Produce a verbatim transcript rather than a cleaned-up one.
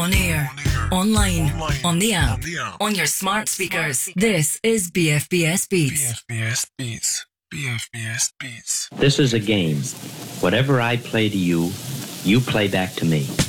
On air, online, on the app, on your smart speakers. This is B F B S Beats. B F B S Beats. B F B S Beats. This is a game. Whatever I play to you, you play back to me.